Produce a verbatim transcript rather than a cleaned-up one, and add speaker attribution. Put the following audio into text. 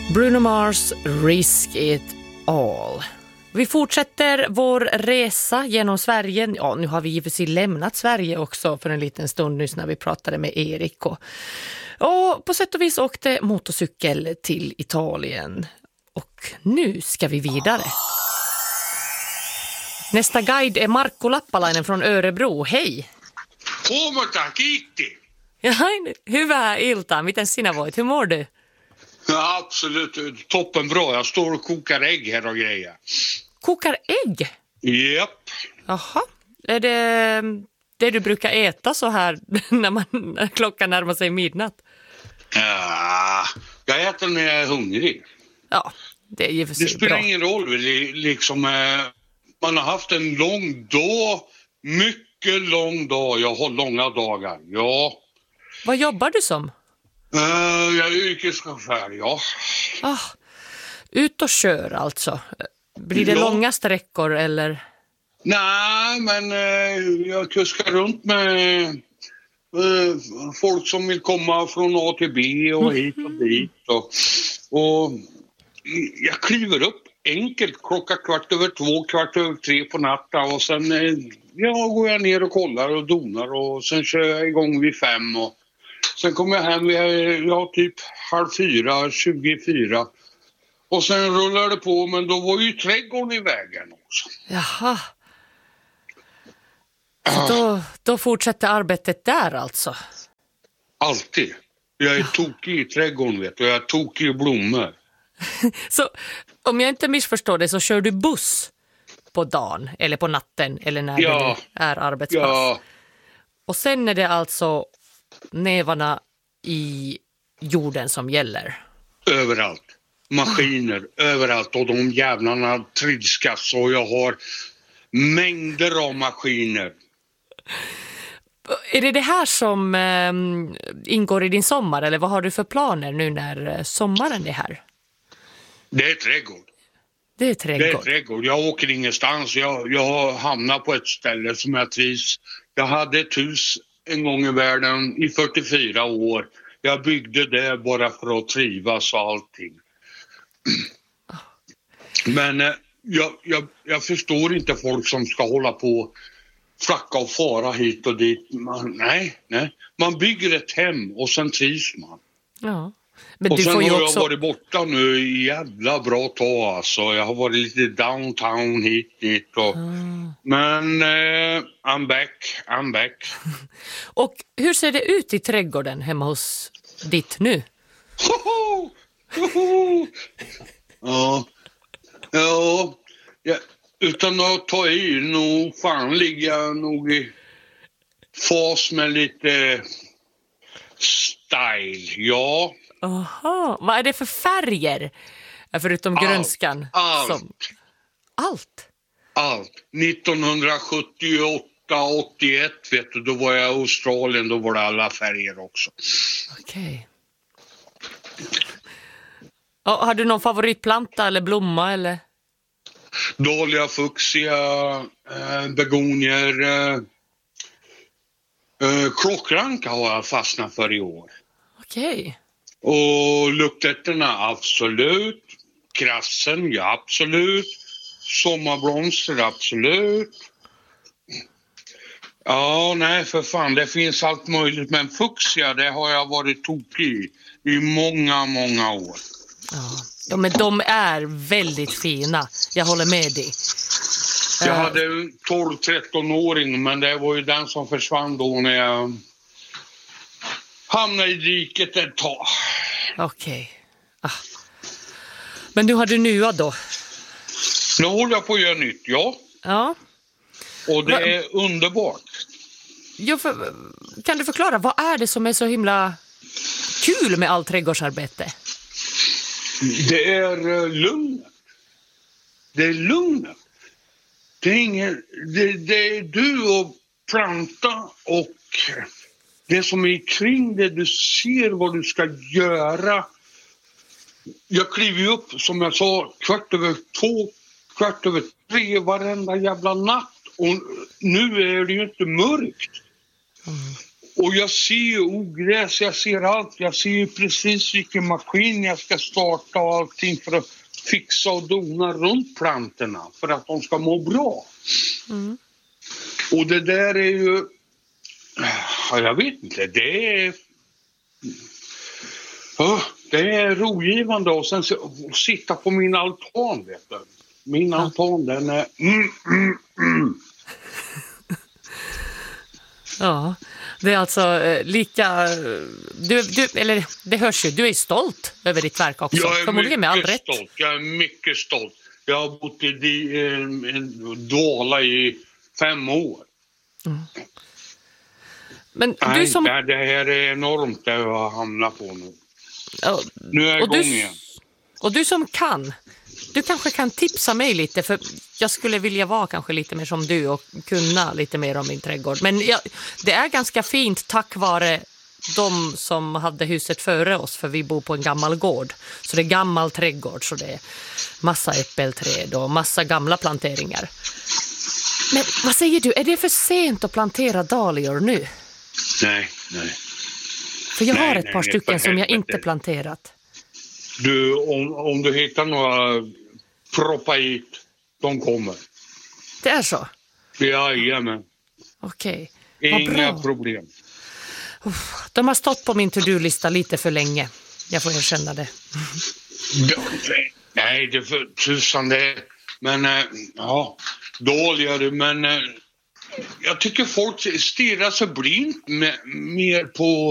Speaker 1: Bruno Mars, Risk It All. Vi fortsätter vår resa genom Sverige. Ja, nu har vi givetvis lämnat Sverige också för en liten stund nyss när vi pratade med Erik. Och, och på sätt och vis åkte motorcykel till Italien. Och nu ska vi vidare. Nästa guide är Markku Lappalainen från Örebro. Hei!
Speaker 2: Huomenta, kiitti!
Speaker 1: Ja, hyvää iltaa. Miten sinä voit? Hur mår du?
Speaker 2: Ja, absolut, toppen bra. Jag står och kokar ägg här och grejer.
Speaker 1: Kokar ägg?
Speaker 2: Japp.
Speaker 1: Jaha. Är det det du brukar äta så här när, man, när klockan närmar sig midnatt?
Speaker 2: Ja, jag äter när jag är hungrig.
Speaker 1: Ja, det är givetvis bra.
Speaker 2: Det spelar
Speaker 1: bra.
Speaker 2: ingen roll. Liksom, man har haft en lång dag. Mycket lång dag. Jag har långa dagar, ja.
Speaker 1: Vad jobbar du som?
Speaker 2: Uh, jag är yrkeschaufför, ja.
Speaker 1: Ah, ut och kör alltså. Blir det ja. långa sträckor eller?
Speaker 2: Nej, men uh, jag kuskar runt med uh, folk som vill komma från A till B och hit och dit. Och, och jag kliver upp enkelt klockan kvart över två, kvart över tre på natten. Och sen uh, ja, går jag ner och kollar och donar och sen kör jag igång vid fem och sen kommer jag hem vid ja, typ halv fyra, tjugofyra. Och sen rullar det på, men då var ju trädgården i vägen också.
Speaker 1: Jaha. Så då, då fortsätter arbetet där alltså?
Speaker 2: Alltid. Jag är tokig i trädgården, vet du. Jag är tokig i blommor.
Speaker 1: Så om jag inte missförstår det så kör du buss på dagen eller på natten eller när
Speaker 2: ja.
Speaker 1: det är arbetspass?
Speaker 2: Ja.
Speaker 1: Och sen är det alltså nävarna i jorden som gäller?
Speaker 2: Överallt. Maskiner, mm. överallt. Och de jävlarna trilskas och jag har mängder av maskiner.
Speaker 1: Är det det här som eh, ingår i din sommar eller vad har du för planer nu när sommaren är här?
Speaker 2: Det är trädgård.
Speaker 1: Det är trädgård.
Speaker 2: Det är trädgård. Jag åker ingenstans. Jag, jag har hamnat på ett ställe som jag trivs. Jag hade ett hus en gång i världen i fyrtiofyra år. Jag byggde det bara för att trivas och allting. Men eh, jag, jag, jag förstår inte folk som ska hålla på flacka och fara hit och dit. Man, nej, nej. Man bygger ett hem och sen trivs man.
Speaker 1: Ja. Men
Speaker 2: och
Speaker 1: du
Speaker 2: sen
Speaker 1: får ju
Speaker 2: har
Speaker 1: också...
Speaker 2: jag varit borta nu i jävla bra tag alltså. Jag har varit lite downtown hit dit och...
Speaker 1: Mm.
Speaker 2: Men uh, I'm back, I'm back.
Speaker 1: Och hur ser det ut i trädgården hemma hos ditt nu?
Speaker 2: Hoho! Hoho! Ja. Ja. Ja. Utan att ta i nog fan ligger jag nog i fas med lite style, ja.
Speaker 1: Aha, vad är det för färger? Förutom
Speaker 2: allt,
Speaker 1: grönskan.
Speaker 2: Allt.
Speaker 1: Som... Allt?
Speaker 2: Allt. nittonhundrasjuttioåtta åttioett vet du, då var jag i Australien, då var det alla färger också.
Speaker 1: Okej. Okay. Har du någon favoritplanta eller blomma eller?
Speaker 2: Dahlia, fuchsia, eh, begonier, eh, eh, klockranka har jag fastnat för i år.
Speaker 1: Okej. Okay.
Speaker 2: Och luktätterna, absolut. Krassen, ja absolut. Sommarblomster, absolut. Ja, nej för fan, det finns allt möjligt. Men fuchsia, det har jag varit tokig i, i många, många år.
Speaker 1: Ja. Ja, men de är väldigt fina. Jag håller med dig.
Speaker 2: Jag hade en tolv tretton-åring, men det var ju den som försvann då när jag hamnade i diket ett tag.
Speaker 1: Okej. Okay. Ah. Men nu har du nya då?
Speaker 2: Nu håller jag på att göra nytt, ja.
Speaker 1: Ja.
Speaker 2: Och det Va- är underbart.
Speaker 1: Jo, för, kan du förklara, vad är det som är så himla kul med all trädgårdsarbete?
Speaker 2: Det är uh, lugnet. Det är lugnet. Det är, ingen, det, det är du och planta och det som är kring det. Du ser vad du ska göra. Jag kliver upp, som jag sa, kvart över två, kvart över tre varenda jävla natt. Och nu är det ju inte mörkt. Mm. Och jag ser ju ogräs, jag ser allt. Jag ser ju precis vilken maskin jag ska starta och allting för att fixa och dona runt plantorna för att de ska må bra. Mm. Och det där är ju, jag vet inte, det är, ja, det är rogivande. Och sen sitta på min altan, vet du. Min altan, den är, mm, mm, mm.
Speaker 1: Ja, det är alltså eh, lika, du, du, eller det hörs ju, du är stolt över ditt verk också.
Speaker 2: Jag är
Speaker 1: förmodligen med all rätt.
Speaker 2: Stolt. Jag är mycket stolt. Jag har bott i en dvala i fem år. Mm.
Speaker 1: Men
Speaker 2: Nej,
Speaker 1: du som...
Speaker 2: det här är enormt det jag har hamnat på nu.
Speaker 1: Ja,
Speaker 2: nu är jag igång
Speaker 1: du,
Speaker 2: igen.
Speaker 1: Och du som kan, du kanske kan tipsa mig lite, för jag skulle vilja vara kanske lite mer som du och kunna lite mer om min trädgård. Men jag, det är ganska fint tack vare de som hade huset före oss, för vi bor på en gammal gård. Så det är gammal trädgård, så det är massa äppelträd och massa gamla planteringar. Men vad säger du, är det för sent att plantera dahlior nu?
Speaker 2: Nej, nej.
Speaker 1: För jag
Speaker 2: nej,
Speaker 1: har ett
Speaker 2: nej,
Speaker 1: par
Speaker 2: nej,
Speaker 1: stycken som jag
Speaker 2: helvete.
Speaker 1: inte planterat.
Speaker 2: Du, om, om du hittar några proppa hit, de kommer.
Speaker 1: Det är så?
Speaker 2: Jajamän.
Speaker 1: Okej,
Speaker 2: okay. Inga
Speaker 1: bra.
Speaker 2: problem.
Speaker 1: Uff, de har stått på min to-do-lista lite för länge. Jag får erkänna det.
Speaker 2: Nej, det är för tusan det. Men, äh, ja, dåligare, men... Äh, jag tycker folk stirrar sig blint med, mer på